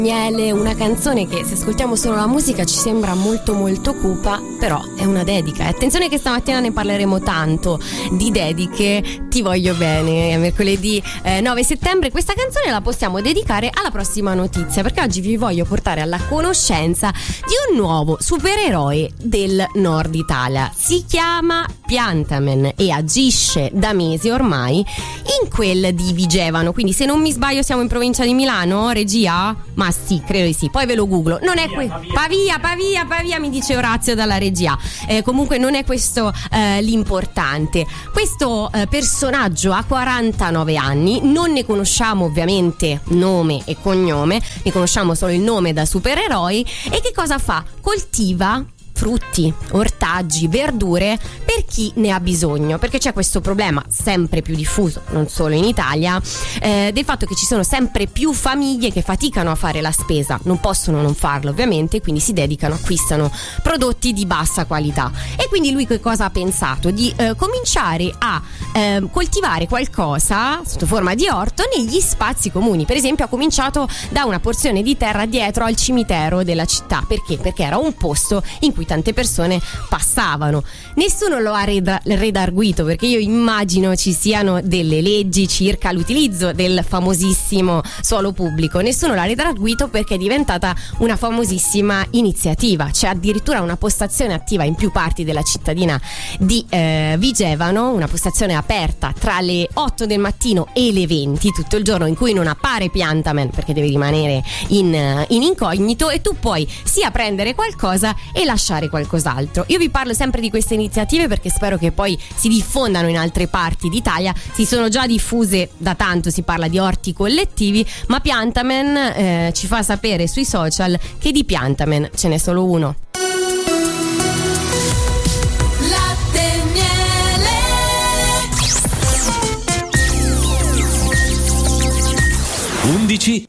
Miele, una canzone che se ascoltiamo solo la musica ci sembra molto molto cupa, però è una dedica. Attenzione che stamattina ne parleremo tanto di dediche. Ti voglio bene, è mercoledì 9 settembre. Questa canzone la possiamo dedicare alla prossima notizia, perché oggi vi voglio portare alla conoscenza di un nuovo supereroe del nord Italia. Si chiama Piantaman e agisce da mesi ormai in quel di Vigevano, quindi se non mi sbaglio siamo in provincia di Milano, regia? Ma sì, credo di sì, poi ve lo googlo. Non è Pavia, mi dice Orazio dalla regia. Comunque non è questo l'importante. Questo personaggio ha 49 anni, non ne conosciamo ovviamente nome e cognome, ne conosciamo solo il nome da supereroi. E che cosa fa? Coltiva frutti, ortaggi, verdure per chi ne ha bisogno, perché c'è questo problema sempre più diffuso, non solo in Italia, del fatto che ci sono sempre più famiglie che faticano a fare la spesa, non possono non farlo ovviamente, quindi si dedicano, acquistano prodotti di bassa qualità. E quindi lui che cosa ha pensato? Di cominciare a coltivare qualcosa sotto forma di orto negli spazi comuni. Per esempio ha cominciato da una porzione di terra dietro al cimitero della città. Perché? Perché era un posto in cui tante persone passavano. Nessuno lo ha redarguito, perché io immagino ci siano delle leggi circa l'utilizzo del famosissimo suolo pubblico. Nessuno l'ha redarguito perché è diventata una famosissima iniziativa. C'è addirittura una postazione attiva in più parti della cittadina di Vigevano, una postazione aperta tra le 8 del mattino e le 20 tutto il giorno, in cui non appare Piantaman perché deve rimanere in incognito, e tu puoi sia prendere qualcosa e lasciare qualcos'altro. Io vi parlo sempre di queste iniziative perché spero che poi si diffondano in altre parti d'Italia. Si sono già diffuse da tanto, si parla di orti collettivi, ma Piantaman ci fa sapere sui social che di Piantaman ce n'è solo uno. Latte e miele. 11